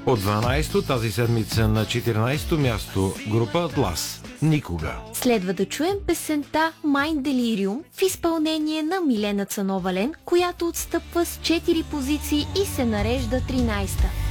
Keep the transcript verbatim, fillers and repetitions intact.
От дванайсето тази седмица на четиринайсето място група Атлас. Никога. Следва да чуем песента Mind Delirium в изпълнение на Милена Цанова-Лен, която отстъпва с четири позиции и се нарежда тринайсета.